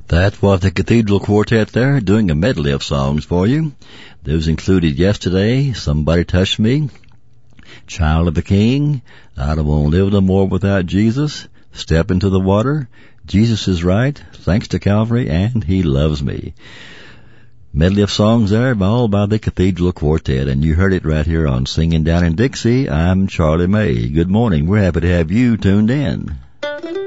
That was the Cathedral Quartet there, doing a medley of songs for you. Those included Yesterday, Somebody Touched Me, Child of the King, I Don't Want to Live No More Without Jesus, Step Into the Water, Jesus Is Right, Thanks to Calvary, and He Loves Me. Medley of songs there, all by the Cathedral Quartet, and you heard it right here on Singing Down in Dixie. I'm Charlie May. Good morning. We're happy to have you tuned in.